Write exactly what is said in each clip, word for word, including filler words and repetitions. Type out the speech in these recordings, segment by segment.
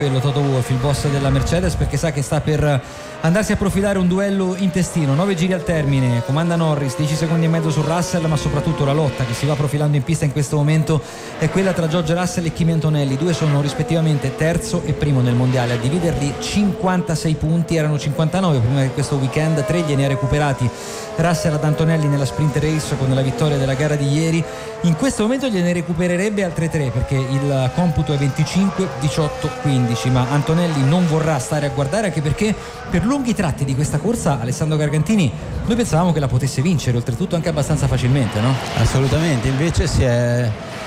quello Toto Wolff, il boss della Mercedes, perché sa che sta per andarsi a profilare un duello intestino. Nove giri al termine, comanda Norris, dieci secondi e mezzo su Russell, ma soprattutto la lotta che si va profilando in pista in questo momento è quella tra George Russell e Kimi Antonelli. Due sono rispettivamente terzo e primo nel mondiale, a dividerli cinquantasei punti, erano cinquantanove prima di questo weekend, tre gliene ha recuperati Russell ad Antonelli nella sprint race con la vittoria della gara di ieri. In questo momento gliene recupererebbe altre tre, perché il computo è venticinque, diciotto, quindici, ma Antonelli non vorrà stare a guardare, anche perché per lunghi tratti di questa corsa Alessandro Gargantini noi pensavamo che la potesse vincere, oltretutto anche abbastanza facilmente, no? Assolutamente, invece si è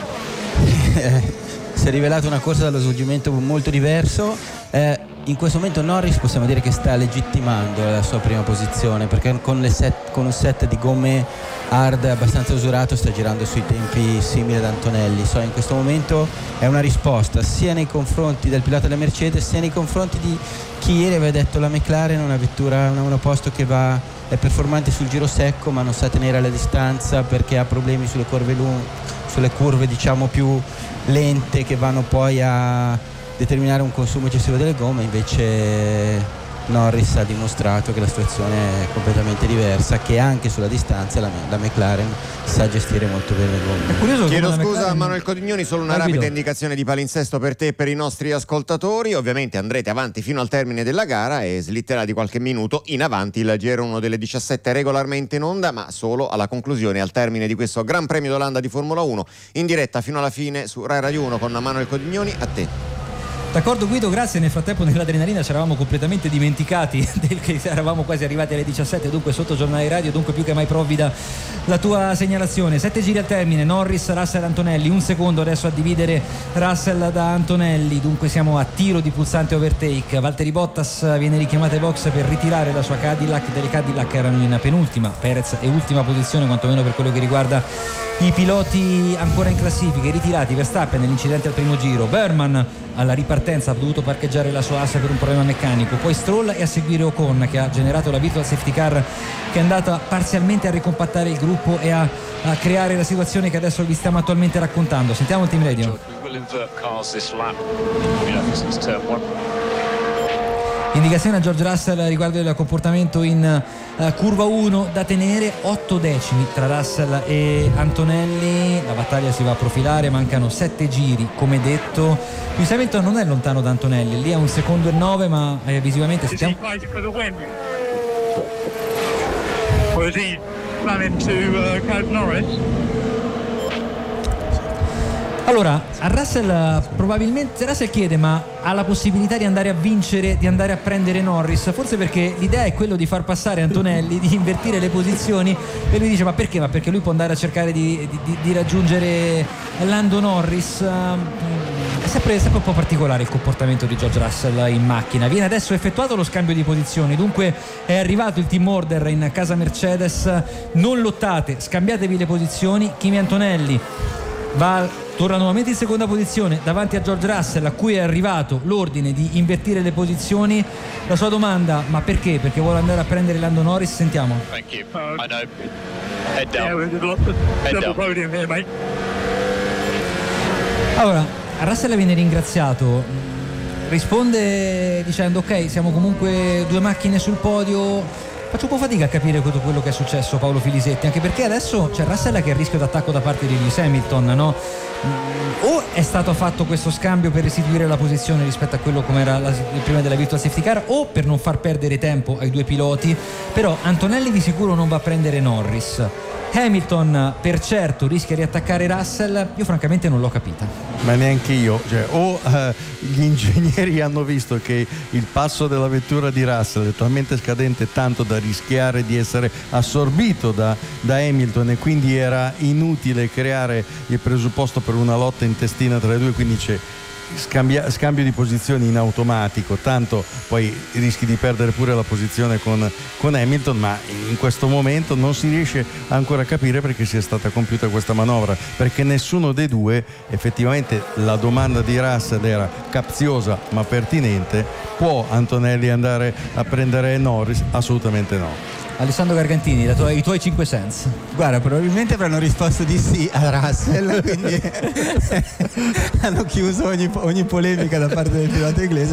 si è rivelata una corsa dallo svolgimento molto diverso. eh, in questo momento Norris possiamo dire che sta legittimando la sua prima posizione, perché con, le set, con un set di gomme hard abbastanza usurato sta girando sui tempi simili ad Antonelli. So, in questo momento è una risposta sia nei confronti del pilota della Mercedes sia nei confronti di chi ieri aveva detto la McLaren è una vettura, una monoposto che va, è performante sul giro secco ma non sa tenere la distanza perché ha problemi sulle curve lunghe, sulle curve diciamo più lente che vanno poi a determinare un consumo eccessivo delle gomme. Invece Norris ha dimostrato che la situazione è completamente diversa, che anche sulla distanza la, la McLaren sa gestire molto bene le gomme. È curioso. Chiedo scusa McLaren... a Manuel Codignoni, solo una rapida indicazione di palinsesto per te e per i nostri ascoltatori. Ovviamente andrete avanti fino al termine della gara e slitterà di qualche minuto in avanti il G R uno delle diciassette regolarmente in onda, ma solo alla conclusione, al termine di questo Gran Premio d'Olanda di Formula uno, in diretta fino alla fine su Rai Radio uno con Manuel Codignoni. A te. D'accordo Guido, grazie. Nel frattempo nell'adrenalina ci eravamo completamente dimenticati del che eravamo quasi arrivati alle diciassette, dunque sotto giornale radio, dunque più che mai provvida la tua segnalazione. Sette giri al termine, Norris, Russell, Antonelli, un secondo adesso a dividere Russell da Antonelli, dunque siamo a tiro di pulsante overtake. Valtteri Bottas viene richiamato ai box per ritirare la sua Cadillac, delle Cadillac erano in penultima, Perez è ultima posizione quantomeno per quello che riguarda i piloti ancora in classifica, ritirati Verstappen nell'incidente al primo giro, Berman alla ripartenza ha dovuto parcheggiare la sua assa per un problema meccanico, poi Stroll e a seguire Ocon che ha generato la virtual safety car che è andata parzialmente a ricompattare il gruppo e a, a creare la situazione che adesso vi stiamo attualmente raccontando. Sentiamo il team radio. Indicazione a George Russell riguardo il comportamento in uh, curva uno da tenere, otto decimi tra Russell e Antonelli, la battaglia si va a profilare, mancano sette giri come detto. Lewis Hamilton non è lontano da Antonelli, lì è un secondo e nove, ma eh, visivamente sentiamo. Allora, a Russell probabilmente Russell chiede ma ha la possibilità di andare a vincere, di andare a prendere Norris, forse perché l'idea è quello di far passare Antonelli, di invertire le posizioni, e lui dice ma perché? Ma perché lui può andare a cercare di, di, di raggiungere Lando Norris. È sempre, sempre un po' particolare il comportamento di George Russell in macchina. Viene adesso effettuato lo scambio di posizioni, dunque è arrivato il team order in casa Mercedes, non lottate, scambiatevi le posizioni. Kimi Antonelli va, torna nuovamente in seconda posizione davanti a George Russell, a cui è arrivato l'ordine di invertire le posizioni. La sua domanda, ma perché? Perché vuole andare a prendere Lando Norris. Sentiamo. Thank you. I know. Head down. Head down. Allora, Russell viene ringraziato, risponde dicendo ok, siamo comunque due macchine sul podio. Faccio un po' fatica a capire tutto quello che è successo, Paolo Filisetti, anche perché adesso c'è Russell che è a rischio d'attacco da parte di Lewis Hamilton, no? O è stato fatto questo scambio per restituire la posizione rispetto a quello come era la, prima della virtual safety car, o per non far perdere tempo ai due piloti. Però Antonelli di sicuro non va a prendere Norris, Hamilton per certo rischia di attaccare Russell. Io francamente non l'ho capita, ma neanche io, cioè, o uh, gli ingegneri hanno visto che il passo della vettura di Russell è talmente scadente tanto da rischiare di essere assorbito da, da Hamilton, e quindi era inutile creare il presupposto per una lotta intestina tra i due, quindi c'è Scambia, scambio di posizioni in automatico, tanto poi rischi di perdere pure la posizione con, con Hamilton, ma in questo momento non si riesce ancora a capire perché sia stata compiuta questa manovra, perché nessuno dei due, effettivamente la domanda di Russell era capziosa ma pertinente: può Antonelli andare a prendere Norris? Assolutamente no. Alessandro Gargantini, tua, i tuoi cinque cents. Guarda, probabilmente avranno risposto di sì a Russell, quindi hanno chiuso ogni, ogni polemica da parte del pilota inglese.